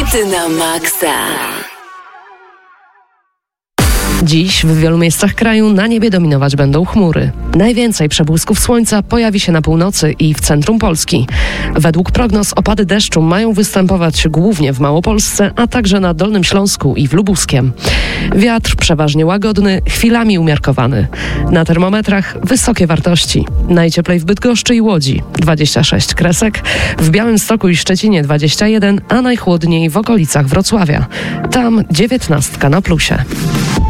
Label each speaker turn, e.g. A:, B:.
A: Hity na maksa.
B: Dziś w wielu miejscach kraju na niebie dominować będą chmury. Najwięcej przebłysków słońca pojawi się na północy i w centrum Polski. Według prognoz opady deszczu mają występować głównie w Małopolsce, a także na Dolnym Śląsku i w Lubuskiem. Wiatr przeważnie łagodny, chwilami umiarkowany. Na termometrach wysokie wartości. Najcieplej w Bydgoszczy i Łodzi 26 kresek, w Białymstoku i Szczecinie 21, a najchłodniej w okolicach Wrocławia. Tam 19 na plusie.